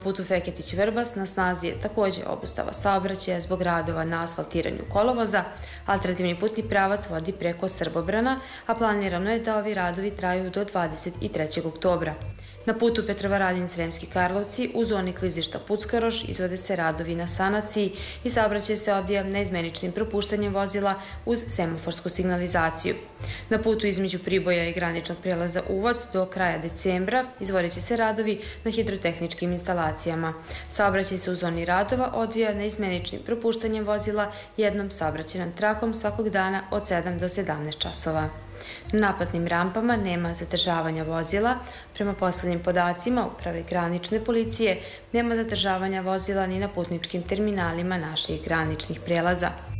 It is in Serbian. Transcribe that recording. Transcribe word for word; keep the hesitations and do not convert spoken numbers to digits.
putu Feketić-Vrbas na snazi je takođe obustava saobraćaja zbog radova na asfaltiranju kolovoza. Alternativni putni pravac vodi preko Srbobrana, a planirano je da ovi radovi traju do dvadeset trećeg oktobra. Na putu Petrovaradin-Sremski Karlovci u zoni klizišta Puckoroš izvode se radovi na sanaciji i saobraćaj se odvija neizmeničnim propuštanjem vozila uz semaforsku signalizaciju. Na putu između Priboja i graničnog prelaza Uvac do kraja decembra izvodit će se radovi na hidrotehničkim instalacijama. Saobraćaj se u zoni radova odvija neizmeničnim propuštanjem vozila jednom saobraćajnom trakom svakog dana od sedam do sedamnaest časova. Na naplatnim rampama nema zadržavanja vozila. Prema poslednjim podacima Uprave granične policije nema zadržavanja vozila ni na putničkim terminalima naših graničnih prelaza.